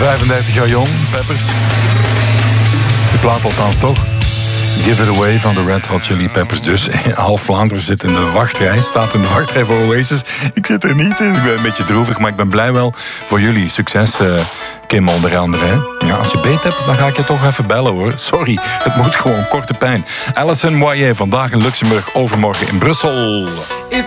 35 jaar jong, Peppers. De plaat althans toch? Give It Away van de Red Hot Chili Peppers dus. Half Vlaanderen zit in de wachtrij, staat in de wachtrij voor Oasis. Ik zit er niet in, ik ben een beetje droevig, maar ik ben blij wel voor jullie. Succes, Kim onder andere. Hè? Ja, als je beet hebt, dan ga ik je toch even bellen hoor. Sorry, het moet gewoon korte pijn. Alison Moyet, vandaag in Luxemburg, overmorgen in Brussel.